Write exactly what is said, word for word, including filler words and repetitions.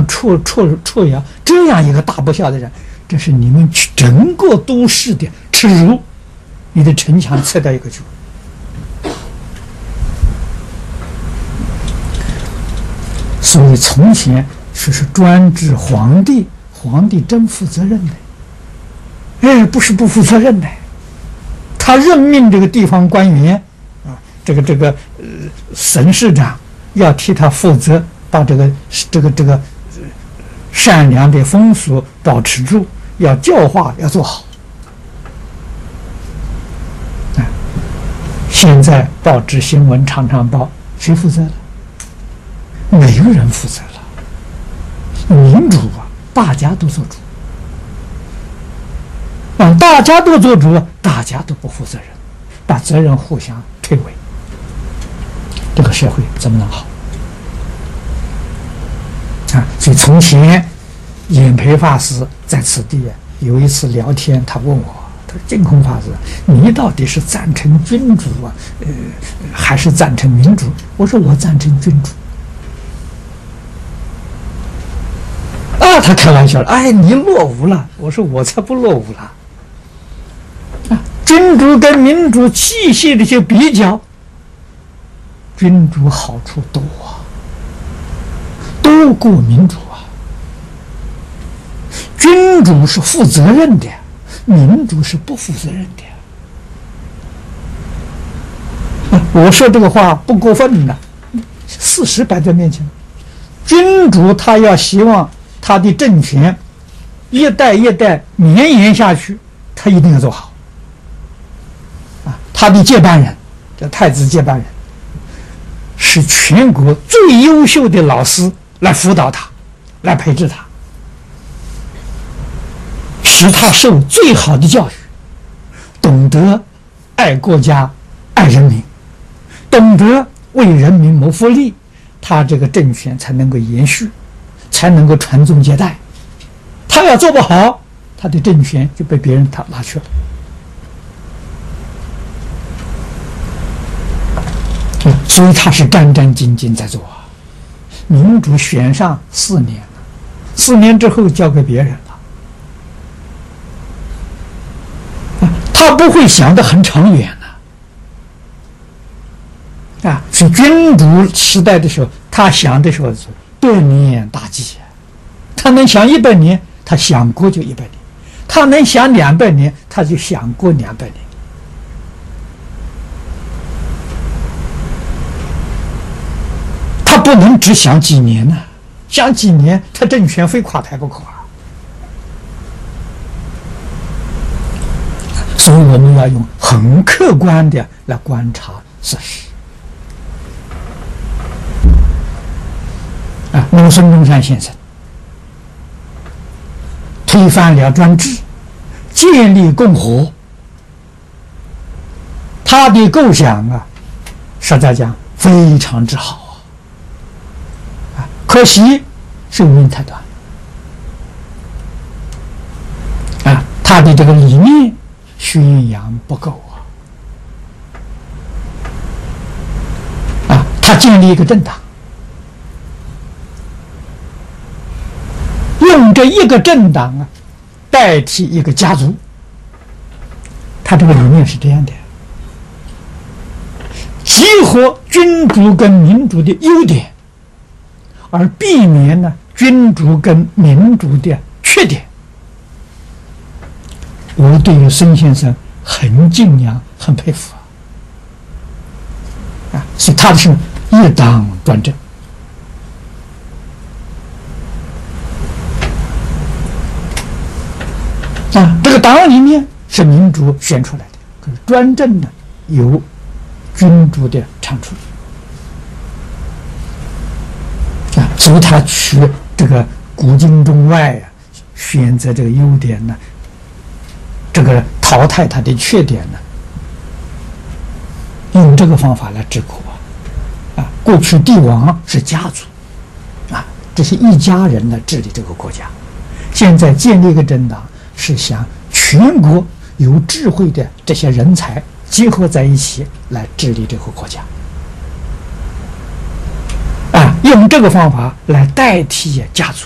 处处处呀这样一个大不孝的人，这是你们整个都市的耻辱，你的城墙拆掉一个去。所以从前是是专制皇帝，皇帝真负责任的，哎，不是不负责任的。他任命这个地方官员啊，这个这个呃省市长要替他负责，把这个这个这个善良的风俗保持住，要教化要做好。啊，现在报纸新闻常常报，谁负责了？没有人负责了。民主啊，大家都做主。啊，大家都做主，大家都不负责任，把责任互相推诿，这个社会怎么能好？啊，所以从前演培法师在此地有一次聊天，他问我，他说：“净空法师，你到底是赞成君主啊，呃，还是赞成民主？”我说：“我赞成君主。”啊，他开玩笑了，哎，你落伍了。我说：“我才不落伍了。”啊，君主跟民主细细的去比较，君主好处多啊，多过民主啊。君主是负责任的，民主是不负责任的。啊，我说这个话不过分的，事实摆在面前。君主他要希望他的政权一代一代绵延下去，他一定要做好。啊，他的接班人，叫太子接班人，是全国最优秀的老师来辅导他，来培植他，使他受最好的教育，懂得爱国家、爱人民，懂得为人民谋福利，他这个政权才能够延续，才能够传宗接代。他要做不好，他的政权就被别人他拿去了。所以他是战战兢兢在做啊。民主选上四年了，四年之后交给别人了，他不会想得很长远的啊。是君主时代的时候，他想的时候是百年大计，他能想一百年，他想过就一百年；他能想两百年，他就想过两百年。他不能只想几年呢、啊，想几年，他政权非垮台不可啊。所以我们要用很客观的来观察事实。啊，那么孙中山先生推翻了专制，建立共和，他的构想啊，实在讲非常之好啊，啊，可惜寿命太短啊，他的这个理念宣扬不够啊，啊，他建立一个政党。用这一个政党啊，代替一个家族，他这个理念是这样的：集合君主跟民主的优点，而避免呢君主跟民主的缺点。我对于孙先生很敬仰，很佩服啊！啊，所以他是一党专政。啊，这个党里面是民主选出来的，可是专政呢由君主的长处啊，所以他取这个古今中外啊，选择这个优点呢，这个淘汰他的缺点呢，用这个方法来治国啊。啊，过去帝王是家族啊，这是一家人来治理这个国家，现在建立一个政党。是想全国有智慧的这些人才结合在一起来治理这个国家，啊，用这个方法来代替家族。